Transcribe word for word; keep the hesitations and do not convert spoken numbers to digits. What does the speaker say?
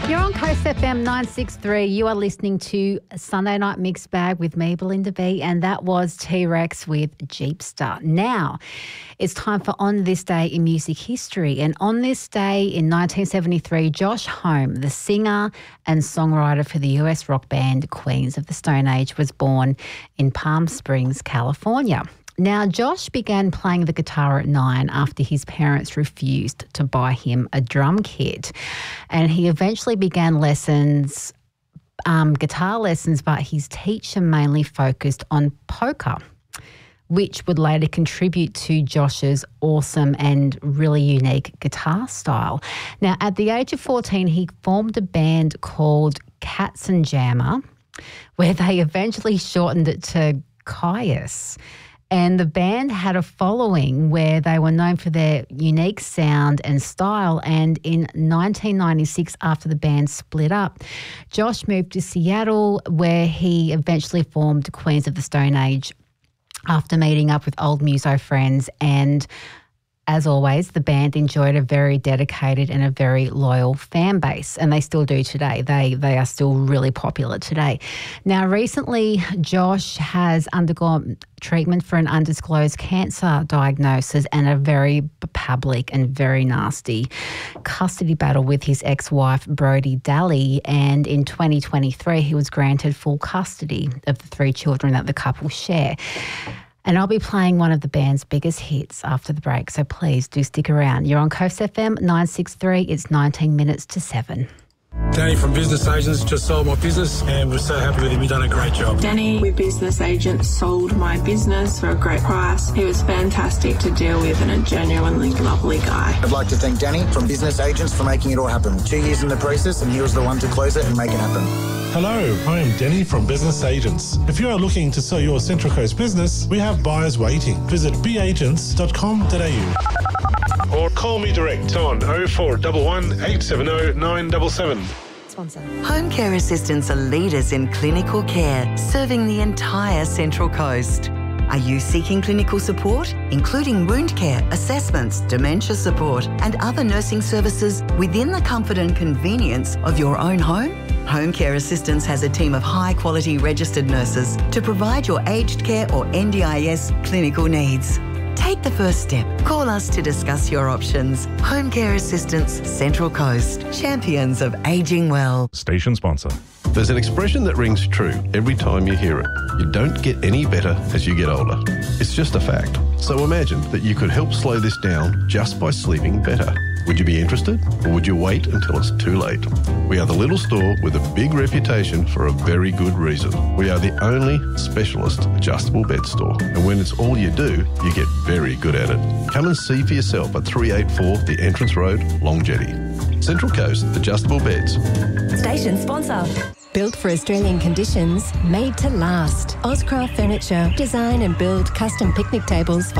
You're on Coast F M nine sixty-three. You are listening to Sunday Night Mixed Bag with me, Belinda B, and that was T-Rex with Jeepster. Now, it's time for On This Day in Music History. And on this day in nineteen seventy-three, Josh Homme, the singer and songwriter for the U S rock band Queens of the Stone Age, was born in Palm Springs, California. Now, Josh began playing the guitar at nine after his parents refused to buy him a drum kit. And he eventually began lessons, um, guitar lessons, but his teacher mainly focused on polka, which would later contribute to Josh's awesome and really unique guitar style. Now, at the age of fourteen, he formed a band called Katzenjammer, where they eventually shortened it to Kyuss. And the band had a following where they were known for their unique sound and style. And in nineteen ninety-six, after the band split up, Josh moved to Seattle, where he eventually formed Queens of the Stone Age after meeting up with old muso friends. And as always, the band enjoyed a very dedicated and a very loyal fan base, and they still do today. They they are still really popular today. Now, recently, Josh has undergone treatment for an undisclosed cancer diagnosis and a very public and very nasty custody battle with his ex-wife, Brody Daly. And in twenty twenty-three, he was granted full custody of the three children that the couple share. And I'll be playing one of the band's biggest hits after the break, so please do stick around. You're on Coast F M nine sixty-three. It's nineteen minutes to seven. Danny from Business Agents just sold my business and we're so happy with him. He's done a great job. Danny with Business Agents sold my business for a great price. He was fantastic to deal with and a genuinely lovely guy. I'd like to thank Danny from Business Agents for making it all happen. Two years in the process and he was the one to close it and make it happen. Hello, I am Denny from Business Agents. If you are looking to sell your Central Coast business, we have buyers waiting. Visit b agents dot com dot a u or call me direct on oh four one one, eight seven oh, nine seven seven. Sponsor. Home care assistants are leaders in clinical care, serving the entire Central Coast. Are you seeking clinical support, including wound care, assessments, dementia support, and other nursing services within the comfort and convenience of your own home? Home Care Assistance has a team of high-quality registered nurses to provide your aged care or N D I S clinical needs. Take the first step. Call us to discuss your options. Home Care Assistance, Central Coast. Champions of ageing well. Station sponsor. There's an expression that rings true every time you hear it. You don't get any better as you get older. It's just a fact. So imagine that you could help slow this down just by sleeping better. Would you be interested, or would you wait until it's too late? We are the little store with a big reputation for a very good reason. We are the only specialist adjustable bed store, and when it's all you do, you get very good at it. Come and see for yourself at three eighty-four The Entrance Road, Long Jetty. Central Coast Adjustable Beds. Station sponsor. Built for Australian conditions, made to last. Ozcraft Furniture. Design and build custom picnic tables